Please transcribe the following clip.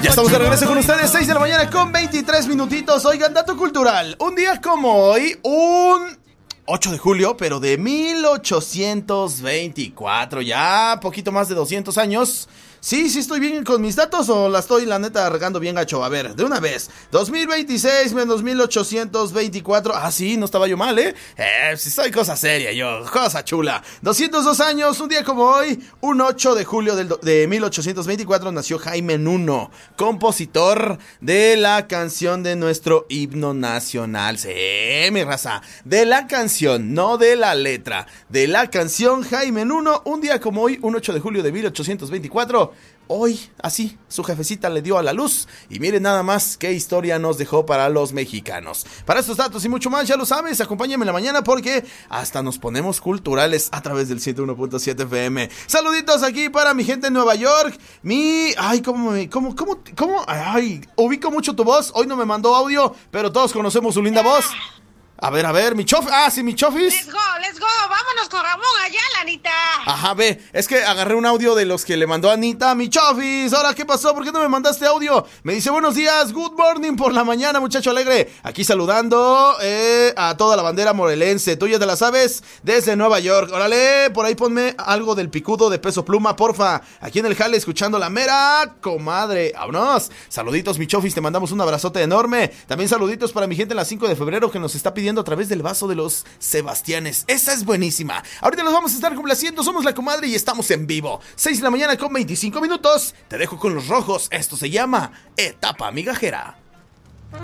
Ya estamos de regreso con ustedes, 6 de la mañana con 23 minutitos. Oigan, dato cultural. Un día como hoy, un 8 de julio, pero de 1824, ya poquito más de 200 años. Sí, estoy bien con mis datos o la estoy, la neta, regando bien gacho. A ver, de una vez, 2026 menos 1824. Ah, sí, no estaba yo mal, sí soy cosa seria yo, cosa chula. 202 años, un día como hoy, un 8 de julio de 1824 nació Jaime Nuno, compositor de la canción de nuestro himno nacional. Sí, mi raza, de la canción, no de la letra, de la canción Jaime Nuno, un día como hoy, un 8 de julio de 1824. Hoy, así, su jefecita le dio a la luz. Y miren nada más qué historia nos dejó para los mexicanos. Para estos datos y mucho más, ya lo sabes, acompáñame en la mañana porque hasta nos ponemos culturales a través del 101.7 FM. Saluditos aquí para mi gente en Nueva York. Ubico mucho tu voz. Hoy no me mandó audio, pero todos conocemos su linda voz. A ver, mi chof. Ah, sí, mi chofis. Let's go. Vámonos con Ramón Ayala, Anita. Ajá, ve, es que agarré un audio de los que le mandó Anita, mi chofis. Ahora, ¿qué pasó? ¿Por qué no me mandaste audio? Me dice, buenos días, good morning por la mañana, muchacho alegre. Aquí saludando a toda la bandera morelense. Tú ya te la sabes, desde Nueva York. Órale, por ahí ponme algo del picudo de Peso Pluma, porfa. Aquí en el jale, escuchando la mera comadre. Vámonos. Saluditos, mi chofis, te mandamos un abrazote enorme. También saluditos para mi gente en la 5 de febrero que nos está pidiendo a través del vaso de los Sebastianes. Esa es buenísima. Ahorita los vamos a estar complaciendo. Somos la comadre y estamos en vivo. 6 de la mañana con 25 minutos. Te dejo con los rojos. Esto se llama Etapa Migajera.